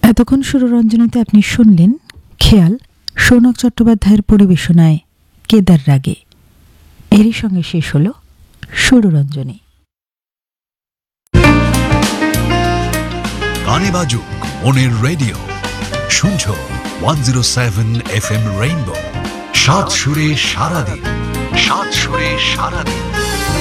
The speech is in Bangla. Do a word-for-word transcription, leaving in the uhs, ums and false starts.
এতক্ষণ সুররঞ্জনীতে আপনি শুনলেন খেয়াল সৌনক চট্টোপাধ্যায়ের পরিবেশনায় কেদার রাগে। এরই সঙ্গে শেষ হল সুররঞ্জনী। গানে বাজুক মনের রেডিও, শুনছো one zero seven F M rainbow. সাত সুরে সারাদিন, সাত সুরে সারাদিন।